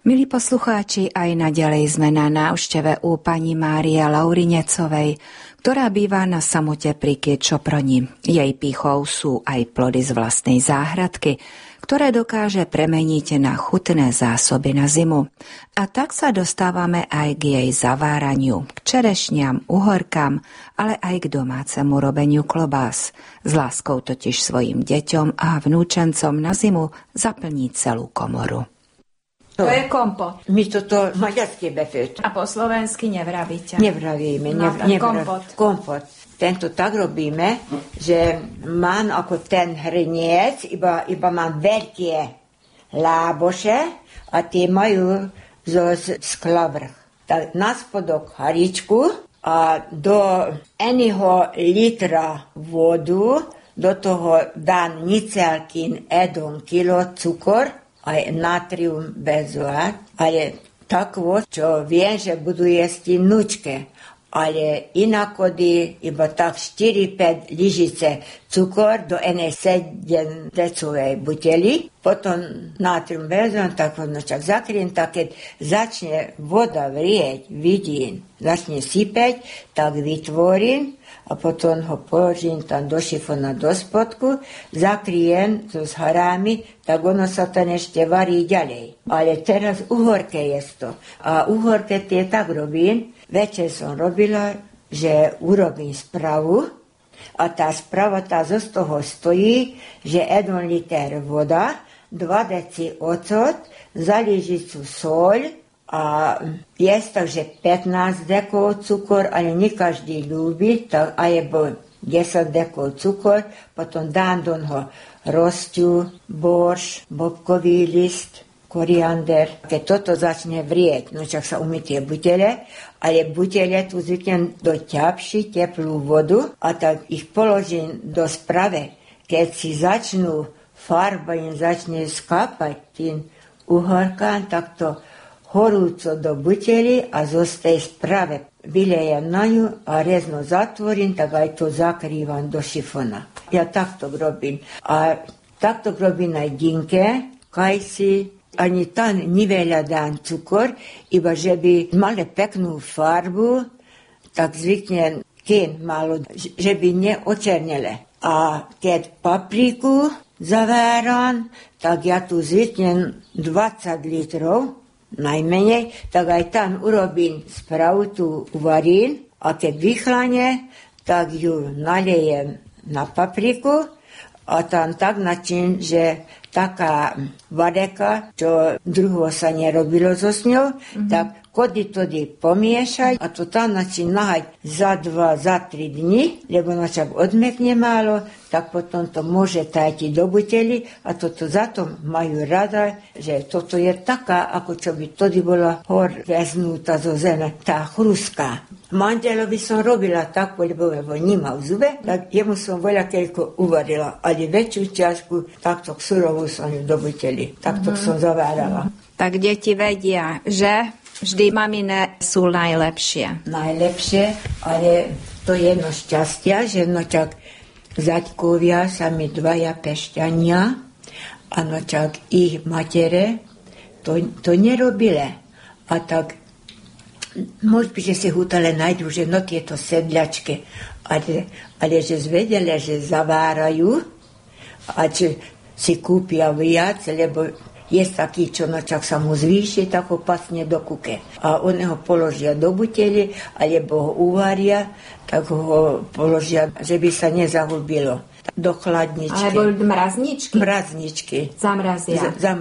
Milí poslucháči, aj naďalej sme na návšteve u pani Márie Laurinecovej, ktorá býva na samote pri Kiečoproni. Jej pýchou sú aj plody z vlastnej záhradky, ktoré dokáže premeniť na chutné zásoby na zimu. A tak sa dostávame aj k jej zaváraniu, k čerešniam, uhorkám, ale aj k domácemu robeniu klobás. S láskou totiž svojim deťom a vnúčencom na zimu zaplní celú komoru. To je kompot. My toto maďarské befőt. A po slovensky nevravíte? Nevravíme. Kompot. Tento tak robíme, že mám ako ten hrniec, iba mám veľké láboše a tie majú zo sklavrch. Tak na spodok haričku a do 1 litra vodu, do toho dám nicelkin 1 kilo cukor, aj natrium benzoát, ale takvo, čo viem, že budú jesť vnúčke. Ale inakody iba tak 4-5 lyžice cukor do 7 decovej butely, potom natrium benzoát, tak čak zakriem, tak keď začne voda vrieť, vidím, začne sypať, tak vytvorím, a potom ho položím tam do šifona do spodku, zakryjem to s harami, tak ono sa tam ešte varí ďalej. Ale teraz uhorke je to. A uhorke tie tak robím. Večer som robila, že urobím spravu a tá sprava tá zo toho stojí, že 1 liter voda, 2 deci ocot, za lyžicu soľ, a je takže 15 dekov cukor, ale nie každý ľúbi, tak alebo 10 dekov cukor, potom dám do ho rostiu, borš, bobkový list, koriander. Keď toto začne vrieť, no čak sa umí tie butele, ale butele tu zvyknem doťapšiť teplú vodu a tak ich položím do sprave. Keď si začnú, farba im začne skápať tým uhorkám, tak to horúco do butely a zo tej sprave vylejem na ňu a rezno zatvorím, tak aj to zakrývam do šifona. Ja takto robím. A takto robím aj dinke, kajsi, ani tam neveľa dám cukor, iba že by mali peknú farbu, tak zvyknem kým malo, že by neočernele. A keď papriku zaváram, tak ja tu zvyknem 20 litrov, najmenej, tak aj tam urobím spravu, tu uvarím a keď vychlane, tak ju nalejem na papriku a tam tak načím, že taká vadeka, čo druho sa nerobilo so s ňou, tak kody pomiešať a to tam načím nahať za 2, za 3 dni, lebo načak odmekne málo, tak potom to môže tajtiť do butely a toto za to majú rada, že toto je taká, ako čo by tody bola hor veznúta zo zeme, tá chruská. Manželovi som robila tak, lebo nemal zube, tak jemu som voľakeľko uvarila, ale väčšiu ťažku, takto surovú som ju do butely, takto som zavárala. Tak deti vedia, že vždy mamine sú najlepšie. Najlepšie, ale to je jedno šťastia, že nočak zaďkovia sa mi 2 pešťania a nočak ich matere to nerobile. A tak možno, že si hútale najdu, že no tieto sedľačky, ale že zvedele, že zavárajú a či si kúpia viac, lebo je taký, čo nočak sa mu zvýši, tak ho pasne do kuke. A oni ho položia do butely, alebo ho uvaria, tak ho položia, že by sa nezahubilo. Do chladničky. Alebo mrazničky? Mrazničky. Zamrazia.